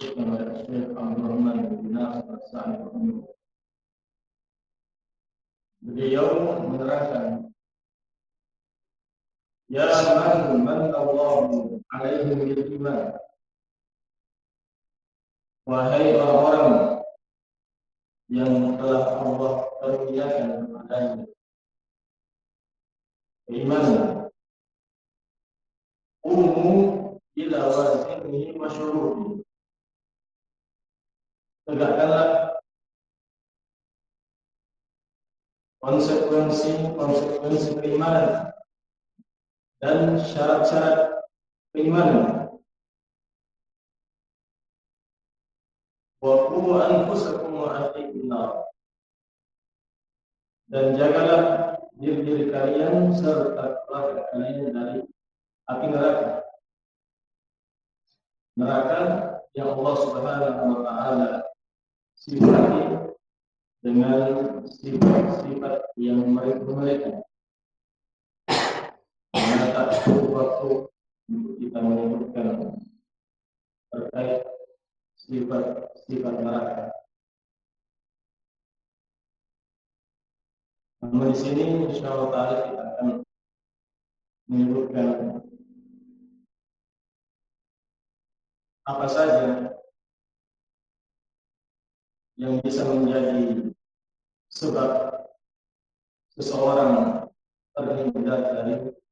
disebutkan oleh Syekh Abdul Rahman bin Nasir As-Sa'di rahimahullah. Beliau menerangkan, ya man Allahu alaihi bil iman, wahai orang-orang yang telah Allah karuniakan kepadanya keimanan, ila wazinihi wa syuruhi, tegakkanlah konsekuensi keimanan dan syarat-syarat keimanan. Wa qu anfusakum wa ahlikum nar, dan jagalah diri kalian serta keluarga kalian dari api neraka. Neraka yang Allah Subhanahu wa taala sifati dengan sifat-sifat yang mereka. Karena tak cukup waktu untuk kita menyebutkan terkait sifat neraka. Namun di sini insyaallah taala kita akan menyebutkan apa saja yang bisa menjadi sebab seseorang terhindar dari